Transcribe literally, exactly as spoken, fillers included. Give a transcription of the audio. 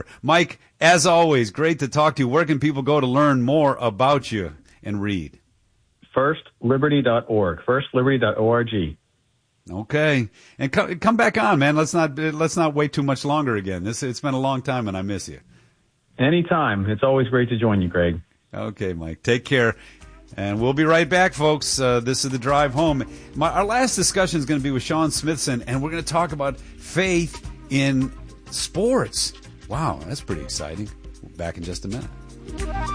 Mike, as always, great to talk to you. Where can people go to learn more about you and read? first liberty dot org. first liberty dot org. Okay. And come, come back on, man. Let's not let's not wait too much longer again. This It's been a long time, and I miss you. Anytime. It's always great to join you, Greg. Okay, Mike. Take care. And we'll be right back, folks. Uh, this is The Drive Home. My, our last discussion is going to be with Sean Smithson, and we're going to talk about faith in sports. Wow, that's pretty exciting. Back in just a minute.